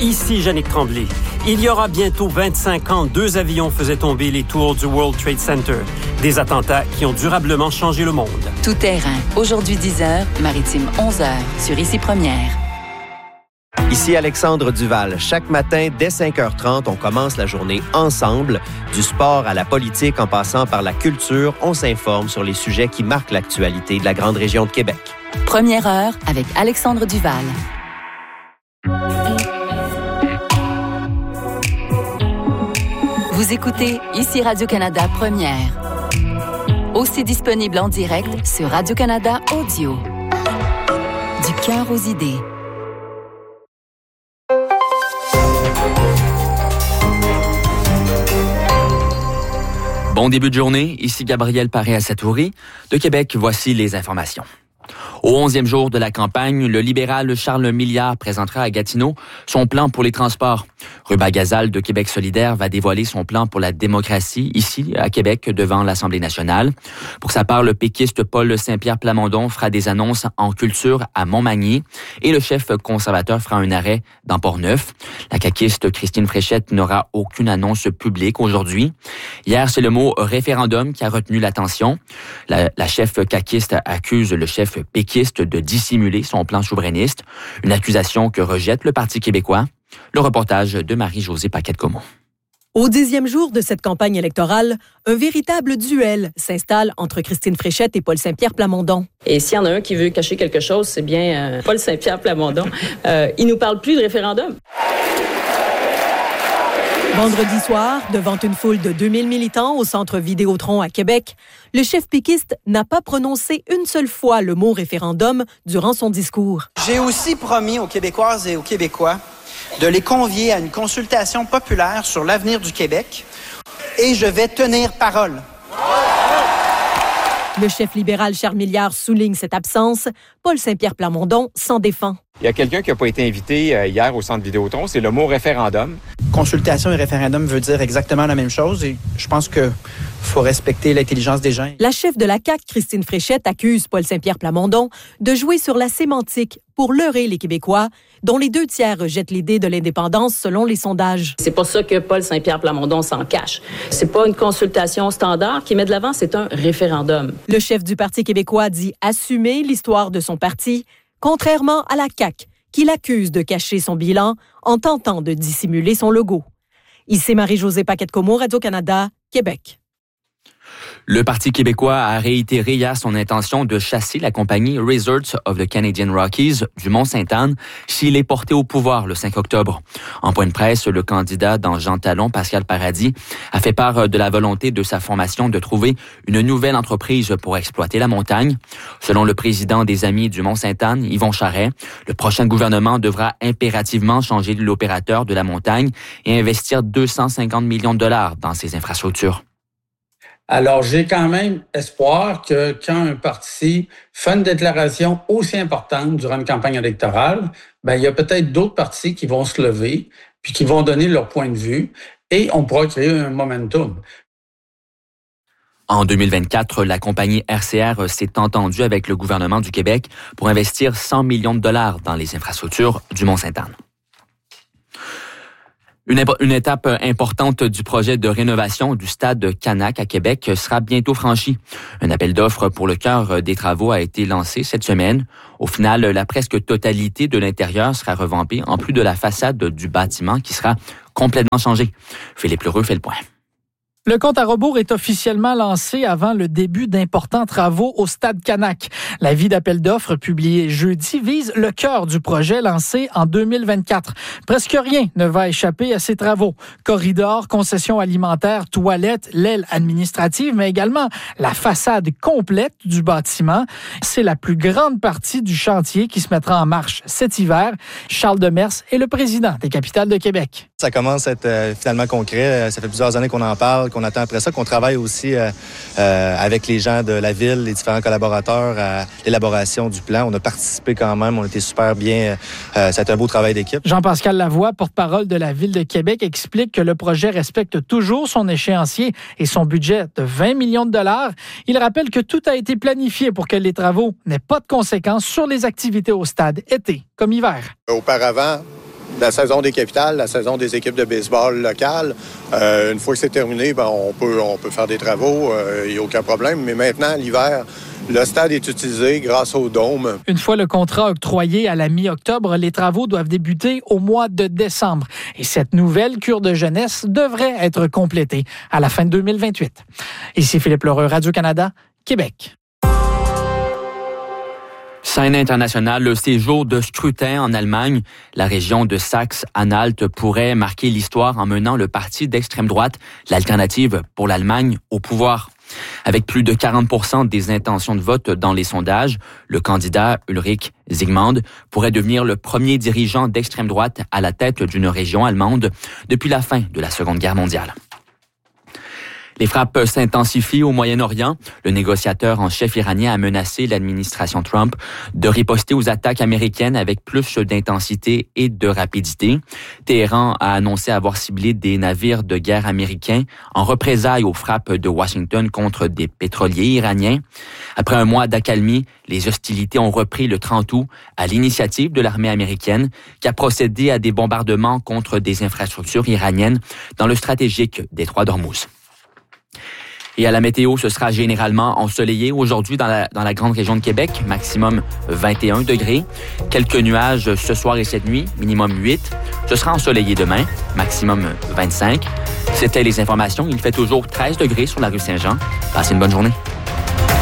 Ici Yannick Tremblay. Il y aura bientôt 25 ans, 2 avions faisaient tomber les tours du World Trade Center. Des attentats qui ont durablement changé le monde. Tout terrain. Aujourd'hui 10h, maritime 11h, sur Ici Première. Ici Alexandre Duval. Chaque matin, dès 5h30, on commence la journée ensemble. Du sport à la politique, en passant par la culture, on s'informe sur les sujets qui marquent l'actualité de la grande région de Québec. Première heure avec Alexandre Duval. Vous écoutez Ici Radio-Canada Première. Aussi disponible en direct sur Radio-Canada Audio. Du cœur aux idées. Bon début de journée, ici Gabriel Paré-Assatouri. De Québec, voici les informations. Au 11e jour de la campagne, le libéral Charles Milliard présentera à Gatineau son plan pour les transports. Ruba Gazal de Québec solidaire va dévoiler son plan pour la démocratie ici à Québec devant l'Assemblée nationale. Pour sa part, le péquiste Paul Saint-Pierre Plamondon fera des annonces en culture à Montmagny et le chef conservateur fera un arrêt dans Portneuf. La caquiste Christine Fréchette n'aura aucune annonce publique aujourd'hui. Hier, c'est le mot référendum qui a retenu l'attention. La chef caquiste accuse le chef péquiste de dissimuler son plan souverainiste, une accusation que rejette le Parti québécois. Le reportage de Marie-Josée Paquette-Comont. Au 10e jour de cette campagne électorale, un véritable duel s'installe entre Christine Fréchette et Paul Saint-Pierre Plamondon. Et s'il y en a un qui veut cacher quelque chose, c'est bien Paul Saint-Pierre Plamondon. Il nous parle plus de référendum. Vendredi soir, devant une foule de 2000 militants au centre Vidéotron à Québec, le chef péquiste n'a pas prononcé une seule fois le mot référendum durant son discours. J'ai aussi promis aux Québécoises et aux Québécois de les convier à une consultation populaire sur l'avenir du Québec et je vais tenir parole. Le chef libéral Charles Milliard souligne cette absence. Paul Saint-Pierre Plamondon s'en défend. Il y a quelqu'un qui n'a pas été invité hier au centre Vidéotron, c'est le mot référendum. Consultation et référendum veut dire exactement la même chose et je pense qu'il faut respecter l'intelligence des gens. La chef de la CAQ, Christine Fréchette, accuse Paul Saint-Pierre Plamondon de jouer sur la sémantique pour leurrer les Québécois, dont les 2/3 rejettent l'idée de l'indépendance selon les sondages. C'est pour ça que Paul Saint-Pierre Plamondon s'en cache. C'est pas une consultation standard qui met de l'avant, c'est un référendum. Le chef du Parti québécois dit assumer l'histoire de son parti, contrairement à la CAQ, qui l'accuse de cacher son bilan en tentant de dissimuler son logo. Ici Marie-Josée Paquette-Comont, Radio-Canada, Québec. Le Parti québécois a réitéré hier son intention de chasser la compagnie Resorts of the Canadian Rockies du Mont-Sainte-Anne s'il est porté au pouvoir le 5 octobre. En point de presse, le candidat dans Jean Talon, Pascal Paradis, a fait part de la volonté de sa formation de trouver une nouvelle entreprise pour exploiter la montagne. Selon le président des Amis du Mont-Sainte-Anne, Yvon Charret, le prochain gouvernement devra impérativement changer l'opérateur de la montagne et investir 250 millions de dollars dans ses infrastructures. Alors, j'ai quand même espoir que quand un parti fait une déclaration aussi importante durant une campagne électorale, il y a peut-être d'autres partis qui vont se lever puis qui vont donner leur point de vue et on pourra créer un momentum. En 2024, la compagnie RCR s'est entendue avec le gouvernement du Québec pour investir 100 millions de dollars dans les infrastructures du Mont-Sainte-Anne. Une étape importante du projet de rénovation du stade Canac à Québec sera bientôt franchie. Un appel d'offres pour le cœur des travaux a été lancé cette semaine. Au final, la presque totalité de l'intérieur sera revampée, en plus de la façade du bâtiment qui sera complètement changée. Philippe Leroux fait le point. Le compte à rebours est officiellement lancé avant le début d'importants travaux au Stade Canac. L'avis d'appel d'offres publié jeudi vise le cœur du projet lancé en 2024. Presque rien ne va échapper à ces travaux. Corridors, concessions alimentaires, toilettes, l'aile administrative, mais également la façade complète du bâtiment. C'est la plus grande partie du chantier qui se mettra en marche cet hiver. Charles Demers est le président des Capitales de Québec. Ça commence à être finalement concret. Ça fait plusieurs années qu'on en parle, qu'on attend après ça, qu'on travaille aussi avec les gens de la ville, les différents collaborateurs à l'élaboration du plan. On a participé quand même, on était super bien. Ça a été un beau travail d'équipe. Jean-Pascal Lavoie, porte-parole de la Ville de Québec, explique que le projet respecte toujours son échéancier et son budget de 20 millions de dollars. Il rappelle que tout a été planifié pour que les travaux n'aient pas de conséquences sur les activités au stade, été comme hiver. Auparavant, la saison des capitales, la saison des équipes de baseball locales. Une fois que c'est terminé, on peut faire des travaux, il n'y a aucun problème. Mais maintenant, l'hiver, le stade est utilisé grâce au dôme. Une fois le contrat octroyé à la mi-octobre, les travaux doivent débuter au mois de décembre. Et cette nouvelle cure de jeunesse devrait être complétée à la fin de 2028. Ici Philippe Lheureux, Radio-Canada, Québec. Scène internationale, le séjour de scrutin en Allemagne. La région de Saxe-Anhalt pourrait marquer l'histoire en menant le parti d'extrême droite, l'Alternative pour l'Allemagne, au pouvoir. Avec plus de 40% des intentions de vote dans les sondages, le candidat Ulrich Zygmunt pourrait devenir le premier dirigeant d'extrême droite à la tête d'une région allemande depuis la fin de la Seconde Guerre mondiale. Les frappes s'intensifient au Moyen-Orient. Le négociateur en chef iranien a menacé l'administration Trump de riposter aux attaques américaines avec plus d'intensité et de rapidité. Téhéran a annoncé avoir ciblé des navires de guerre américains en représailles aux frappes de Washington contre des pétroliers iraniens. Après un mois d'accalmie, les hostilités ont repris le 30 août à l'initiative de l'armée américaine qui a procédé à des bombardements contre des infrastructures iraniennes dans le stratégique détroit d'Ormuz. Et à la météo, ce sera généralement ensoleillé aujourd'hui dans la grande région de Québec, maximum 21 degrés. Quelques nuages ce soir et cette nuit, minimum 8. Ce sera ensoleillé demain, maximum 25. C'était les informations. Il fait toujours 13 degrés sur la rue Saint-Jean. Passez une bonne journée.